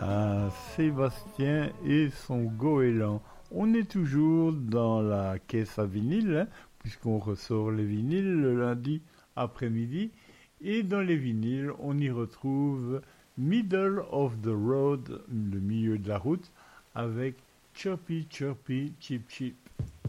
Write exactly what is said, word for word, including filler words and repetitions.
à Sébastien et son goéland. On est toujours dans la caisse à vinyle, hein, puisqu'on ressort les vinyles le lundi après-midi. Et dans les vinyles, on y retrouve Middle of the Road, le milieu de la route, avec Choppy Choppy Chip Chip.